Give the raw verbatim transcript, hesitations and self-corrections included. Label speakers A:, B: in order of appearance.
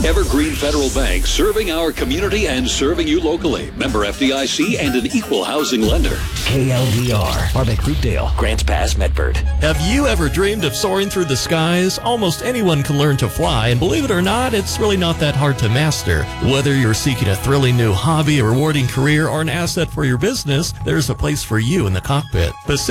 A: Evergreen Federal Bank, serving our community and serving you locally. Member F D I C and an equal housing lender.
B: K L D R, Harvick, Fruitdale, Grants Pass, Medford.
C: Have you ever dreamed of soaring through the skies? Almost anyone can learn to fly, and believe it or not, it's really not that hard to master. Whether you're seeking a thrilling new hobby, a rewarding career, or an asset for your business, there's a place for you in the cockpit. Pacific